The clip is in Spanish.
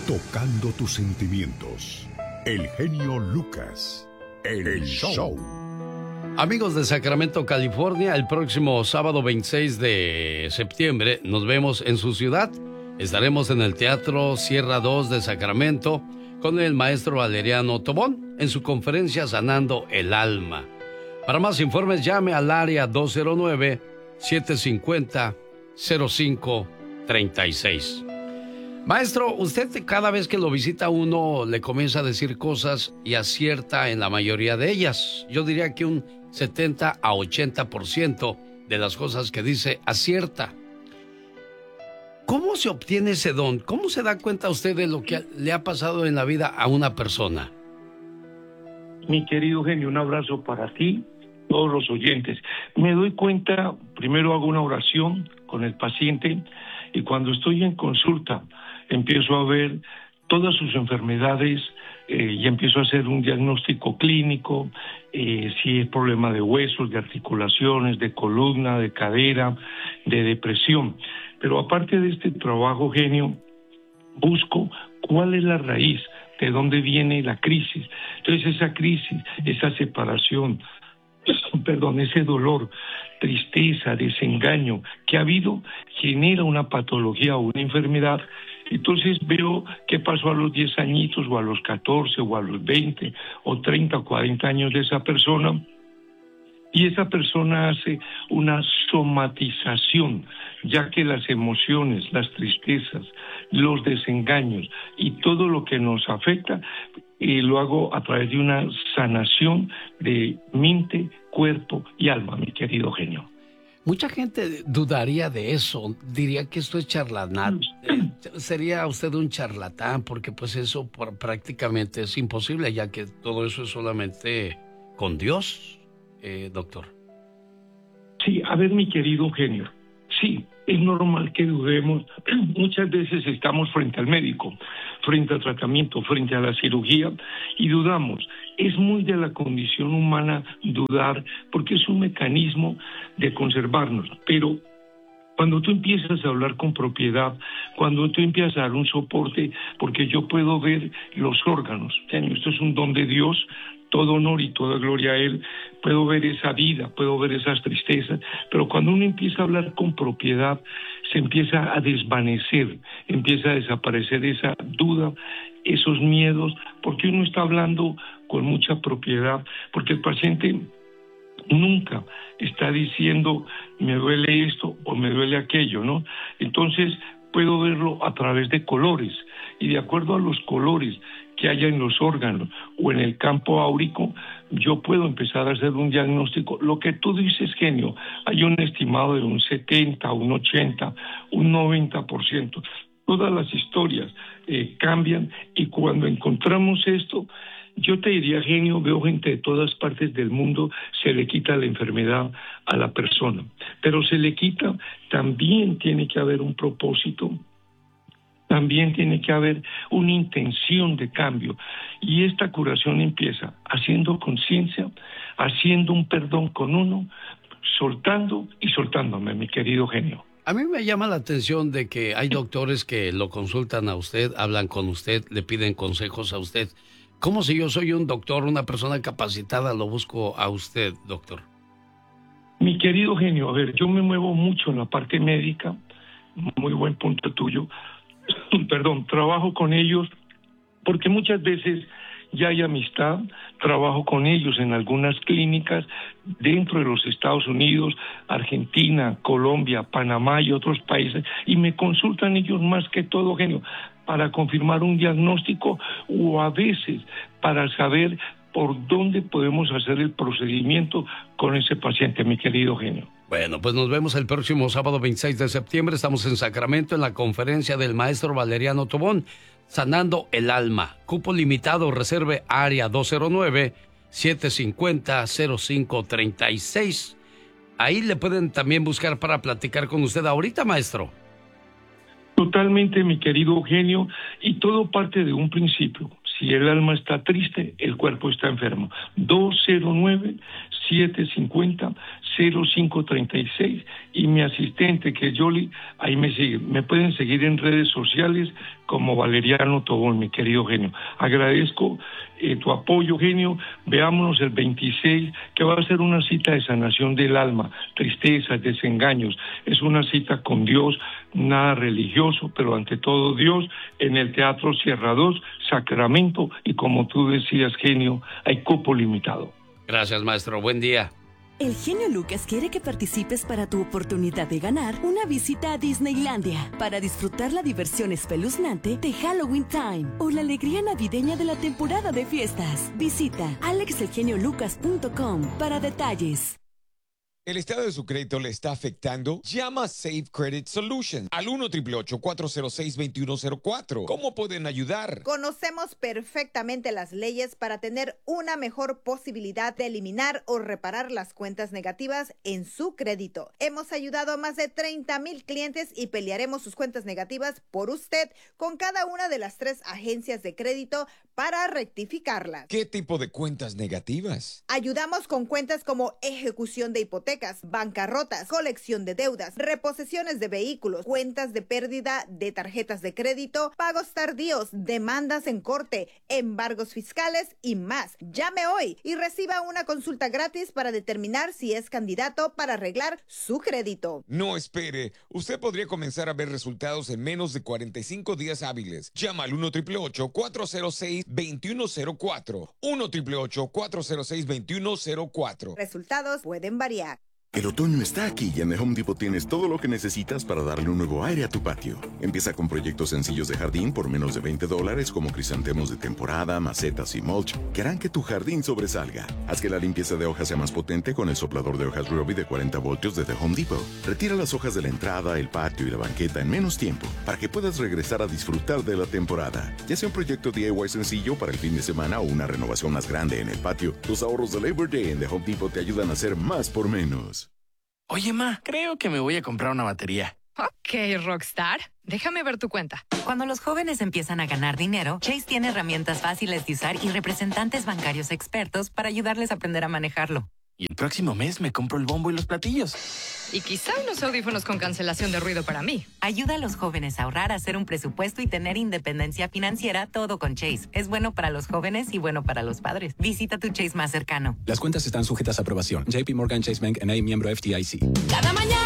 tocando tus sentimientos. El genio Lucas, el show. Amigos de Sacramento, California, el próximo sábado 26 de septiembre nos vemos en su ciudad. Estaremos en el Teatro Sierra 2 de Sacramento con el maestro Valeriano Tobón en su conferencia Sanando el Alma. Para más informes llame al área 209-750-0536. Maestro, usted cada vez que lo visita uno le comienza a decir cosas y acierta en la mayoría de ellas. Yo diría que un 70 a 80% de las cosas que dice acierta. ¿Cómo se obtiene ese don? ¿Cómo se da cuenta usted de lo que le ha pasado en la vida a una persona? Mi querido genio, un abrazo para ti, todos los oyentes. Me doy cuenta, primero hago una oración con el paciente y cuando estoy en consulta empiezo a ver todas sus enfermedades y empiezo a hacer un diagnóstico clínico, si es problema de huesos, de articulaciones, de columna, de cadera, de depresión. Pero aparte de este trabajo, genio, busco cuál es la raíz, de dónde viene la crisis. Entonces esa crisis, esa separación, ese dolor, tristeza, desengaño que ha habido, genera una patología o una enfermedad. Entonces veo qué pasó a los 10 añitos, o a los 14, o a los 20, o 30, o 40 años de esa persona, y esa persona hace una somatización, ya que las emociones, las tristezas, los desengaños y todo lo que nos afecta, lo hago a través de una sanación de mente, cuerpo y alma, mi querido genio. Mucha gente dudaría de eso, diría que esto es charlatán. Sería usted un charlatán, porque pues eso prácticamente es imposible, ya que todo eso es solamente con Dios, doctor. Sí, a ver, mi querido genio, sí, es normal que dudemos. Muchas veces estamos frente al médico, frente al tratamiento, frente a la cirugía, y dudamos. Es muy de la condición humana dudar, porque es un mecanismo de conservarnos. Pero cuando tú empiezas a hablar con propiedad, cuando tú empiezas a dar un soporte, porque yo puedo ver los órganos, esto es un don de Dios, todo honor y toda gloria a Él, puedo ver esa vida, puedo ver esas tristezas, pero cuando uno empieza a hablar con propiedad, se empieza a desvanecer, empieza a desaparecer esa duda, esos miedos, porque uno está hablando con mucha propiedad, porque el paciente nunca está diciendo me duele esto o me duele aquello, ¿no? Entonces puedo verlo a través de colores, y de acuerdo a los colores que haya en los órganos o en el campo áurico, yo puedo empezar a hacer un diagnóstico. Lo que tú dices, genio, hay un estimado de un 70, un 80, un 90%. Todas las historias cambian, y cuando encontramos esto, yo te diría, genio, veo gente de todas partes del mundo, se le quita la enfermedad a la persona, pero se le quita, también tiene que haber un propósito, también tiene que haber una intención de cambio, y esta curación empieza haciendo conciencia, haciendo un perdón con uno, soltando y soltándome, mi querido genio. A mí me llama la atención de que hay doctores que lo consultan a usted, hablan con usted, le piden consejos a usted. ¿Cómo si yo soy un doctor, una persona capacitada, lo busco a usted, doctor? Mi querido genio, a ver, yo me muevo mucho en la parte médica, muy buen punto tuyo, trabajo con ellos, porque muchas veces ya hay amistad, trabajo con ellos en algunas clínicas dentro de los Estados Unidos, Argentina, Colombia, Panamá y otros países, y me consultan ellos más que todo, genio, para confirmar un diagnóstico, o a veces para saber por dónde podemos hacer el procedimiento con ese paciente, mi querido genio. Bueno, pues nos vemos el próximo sábado 26 de septiembre. Estamos en Sacramento en la conferencia del maestro Valeriano Tobón, Sanando el Alma. Cupo limitado, reserve área 209-750-0536. Ahí le pueden también buscar para platicar con usted ahorita, maestro. Totalmente, mi querido genio, y todo parte de un principio. Si el alma está triste, el cuerpo está enfermo. 750-0536 y mi asistente, que es Yoli, ahí me sigue. Me pueden seguir en redes sociales como Valeriano Tobón, mi querido genio. Agradezco tu apoyo, genio. Veámonos el 26, que va a ser una cita de sanación del alma, tristezas, desengaños. Es una cita con Dios, nada religioso, pero ante todo Dios, en el Teatro Sierra 2, Sacramento, y como tú decías, genio, hay cupo limitado. Gracias, maestro. Buen día. El genio Lucas quiere que participes para tu oportunidad de ganar una visita a Disneylandia para disfrutar la diversión espeluznante de Halloween Time o la alegría navideña de la temporada de fiestas. Visita alexelgeniolucas.com para detalles. ¿El estado de su crédito le está afectando? Llama a Safe Credit Solutions al 1-888-406-2104. ¿Cómo pueden ayudar? Conocemos perfectamente las leyes para tener una mejor posibilidad de eliminar o reparar las cuentas negativas en su crédito. Hemos ayudado a más de 30,000 clientes y pelearemos sus cuentas negativas por usted con cada una de las 3 agencias de crédito para rectificarlas. ¿Qué tipo de cuentas negativas? Ayudamos con cuentas como ejecución de hipotecas, bancarrotas, colección de deudas, reposesiones de vehículos, cuentas de pérdida de tarjetas de crédito, pagos tardíos, demandas en corte, embargos fiscales y más. Llame hoy y reciba una consulta gratis para determinar si es candidato para arreglar su crédito. No espere, usted podría comenzar a ver resultados en menos de 45 días hábiles. Llama al 1-888-406-2104. 1-888-406-2104. Resultados pueden variar. El otoño está aquí y en The Home Depot tienes todo lo que necesitas para darle un nuevo aire a tu patio. Empieza con proyectos sencillos de jardín por menos de $20 como crisantemos de temporada, macetas y mulch que harán que tu jardín sobresalga. Haz que la limpieza de hojas sea más potente con el soplador de hojas Ryobi de 40 voltios de The Home Depot. Retira las hojas de la entrada, el patio y la banqueta en menos tiempo para que puedas regresar a disfrutar de la temporada. Ya sea un proyecto DIY sencillo para el fin de semana o una renovación más grande en el patio, los ahorros de Labor Day en The Home Depot te ayudan a hacer más por menos. Oye, ma, creo que me voy a comprar una batería. Ok, Rockstar. Déjame ver tu cuenta. Cuando los jóvenes empiezan a ganar dinero, Chase tiene herramientas fáciles de usar y representantes bancarios expertos para ayudarles a aprender a manejarlo. Y el próximo mes me compro el bombo y los platillos. Y quizá unos audífonos con cancelación de ruido para mí. Ayuda a los jóvenes a ahorrar, a hacer un presupuesto y tener independencia financiera, todo con Chase. Es bueno para los jóvenes y bueno para los padres. Visita tu Chase más cercano. Las cuentas están sujetas a aprobación. JP Morgan Chase Bank N.A., miembro FDIC. Cada mañana